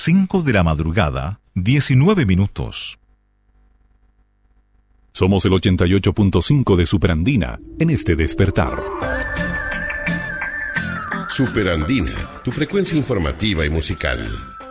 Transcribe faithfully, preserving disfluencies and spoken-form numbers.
cinco de la madrugada, diecinueve minutos. Somos el ochenta y ocho punto cinco de Superandina en este despertar. Superandina, tu frecuencia informativa y musical.